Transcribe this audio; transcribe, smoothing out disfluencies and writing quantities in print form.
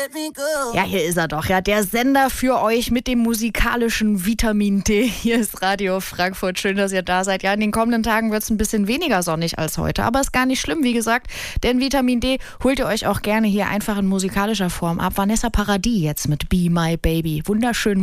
Ja, hier ist er doch, ja, der Sender für euch mit dem musikalischen Vitamin D. Hier ist Radio Frankfurt. Schön, dass ihr da seid. Ja, in den kommenden Tagen wird es ein bisschen weniger sonnig als heute, aber ist gar nicht schlimm, wie gesagt, denn Vitamin D holt ihr euch auch gerne hier einfach in musikalischer Form ab. Vanessa Paradis jetzt mit Be My Baby. Wunderschön.